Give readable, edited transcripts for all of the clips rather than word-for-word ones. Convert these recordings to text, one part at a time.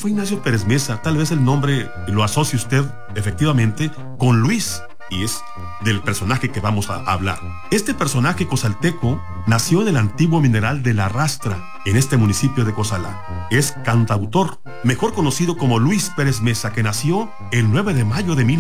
fue Ignacio Pérez Mesa? Tal vez el nombre lo asocie usted efectivamente con Luis, y es del personaje que vamos a hablar. Este personaje cozalteco nació en el antiguo mineral de La Rastra, en este municipio de Cozalá. Es cantautor, mejor conocido como Luis Pérez Mesa, que nació el 9 de mayo de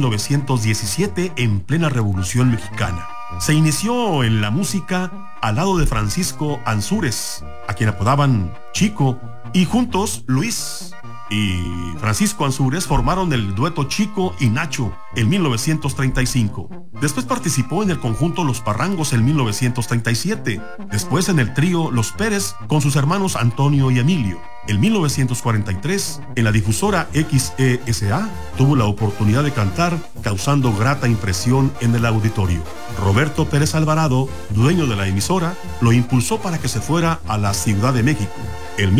1917 en plena Revolución Mexicana. Se inició en la música al lado de Francisco Ansúrez, a quien apodaban Chico, y juntos Luis y Francisco Ansúrez formaron el dueto Chico y Nacho en 1935. Después participó en el conjunto Los Parrangos en 1937. Después en el trío Los Pérez con sus hermanos Antonio y Emilio. En 1943, en la difusora XESA, tuvo la oportunidad de cantar, causando grata impresión en el auditorio. Roberto Pérez Alvarado, dueño de la emisora, lo impulsó para que se fuera a la Ciudad de México. En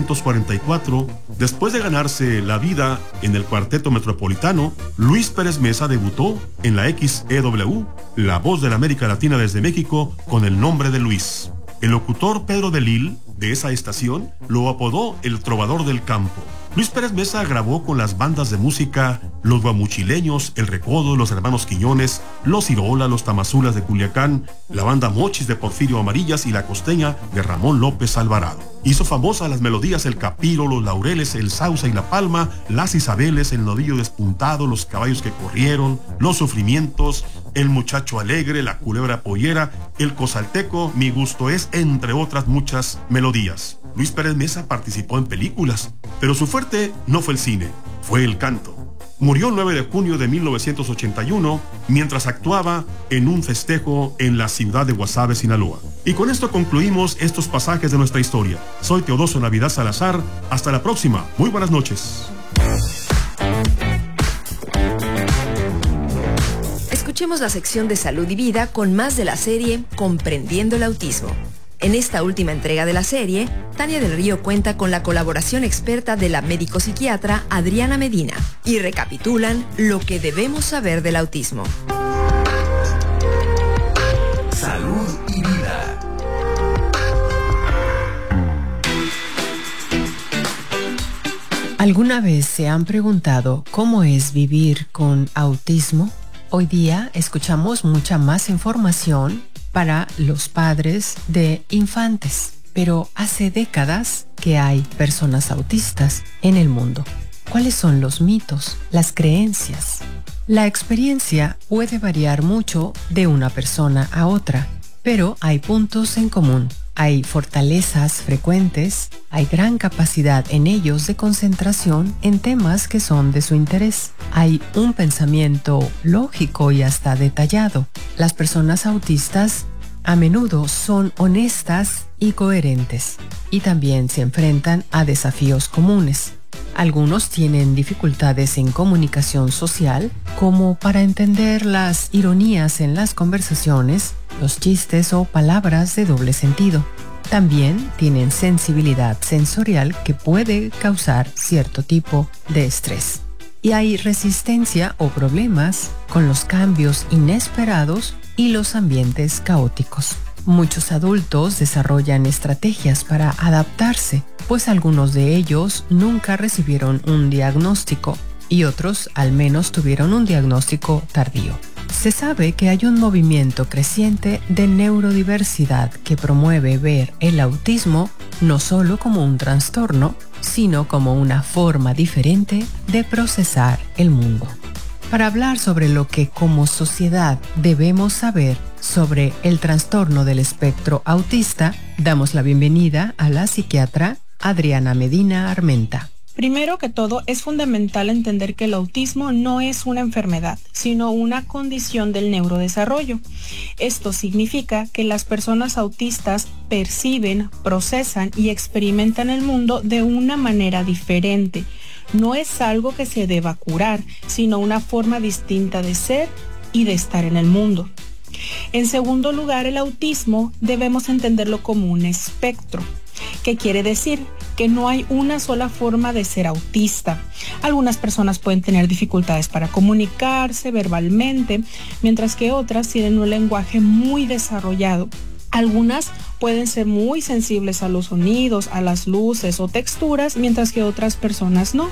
1944, después de ganarse la vida en el Cuarteto Metropolitano, Luis Pérez Mesa debutó en la XEW, la voz de la América Latina desde México, con el nombre de Luis. El locutor Pedro de Lille, de esa estación, lo apodó el Trovador del Campo. Luis Pérez Mesa grabó con las bandas de música Los Guamuchileños, El Recodo, Los Hermanos Quiñones, Los Irola, Los Tamazulas de Culiacán, la banda Mochis de Porfirio Amarillas y La Costeña de Ramón López Alvarado. Hizo famosas las melodías El Capiro, Los Laureles, El Sausa y La Palma, Las Isabeles, El Novillo Despuntado, Los Caballos que Corrieron, Los Sufrimientos, El Muchacho Alegre, La Culebra Pollera, El Cozalteco, Mi Gusto Es, entre otras muchas melodías. Luis Pérez Mesa participó en películas, pero su fuerte no fue el cine, fue el canto. Murió el 9 de junio de 1981 mientras actuaba en un festejo en la ciudad de Guasave, Sinaloa. Y con esto concluimos estos pasajes de nuestra historia. Soy Teodosio Navidad Salazar. Hasta la próxima. Muy buenas noches. Escuchemos la sección de Salud y Vida con más de la serie Comprendiendo el Autismo. En esta última entrega de la serie, Tania del Río cuenta con la colaboración experta de la médico-psiquiatra Adriana Medina y recapitulan lo que debemos saber del autismo. Salud y Vida. ¿Alguna vez se han preguntado cómo es vivir con autismo? Hoy día escuchamos mucha más información para los padres de infantes, pero hace décadas que hay personas autistas en el mundo. ¿Cuáles son los mitos, las creencias? La experiencia puede variar mucho de una persona a otra, pero hay puntos en común. Hay fortalezas frecuentes, hay gran capacidad en ellos de concentración en temas que son de su interés. Hay un pensamiento lógico y hasta detallado. Las personas autistas a menudo son honestas y coherentes, y también se enfrentan a desafíos comunes. Algunos tienen dificultades en comunicación social, como para entender las ironías en las conversaciones, los chistes o palabras de doble sentido. También tienen sensibilidad sensorial que puede causar cierto tipo de estrés. Y hay resistencia o problemas con los cambios inesperados y los ambientes caóticos. Muchos adultos desarrollan estrategias para adaptarse, pues algunos de ellos nunca recibieron un diagnóstico y otros al menos tuvieron un diagnóstico tardío. Se sabe que hay un movimiento creciente de neurodiversidad que promueve ver el autismo no solo como un trastorno, sino como una forma diferente de procesar el mundo. Para hablar sobre lo que como sociedad debemos saber sobre el trastorno del espectro autista, damos la bienvenida a la psiquiatra Adriana Medina Armenta. Primero que todo, es fundamental entender que el autismo no es una enfermedad, sino una condición del neurodesarrollo. Esto significa que las personas autistas perciben, procesan y experimentan el mundo de una manera diferente. No es algo que se deba curar, sino una forma distinta de ser y de estar en el mundo. En segundo lugar, el autismo debemos entenderlo como un espectro. ¿Qué quiere decir? Que no hay una sola forma de ser autista. Algunas personas pueden tener dificultades para comunicarse verbalmente, mientras que otras tienen un lenguaje muy desarrollado. Algunas pueden ser muy sensibles a los sonidos, a las luces o texturas, mientras que otras personas no.